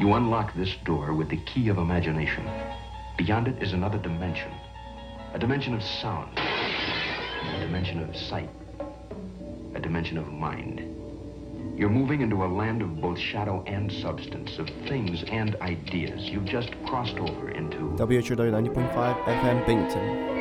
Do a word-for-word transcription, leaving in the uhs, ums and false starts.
You unlock this door with the key of imagination. Beyond it is another dimension. A dimension of sound. A dimension of sight. A dimension of mind. You're moving into a land of both shadow and substance, of things and ideas. You've just crossed over into W H O W ninety point five F M Binghamton.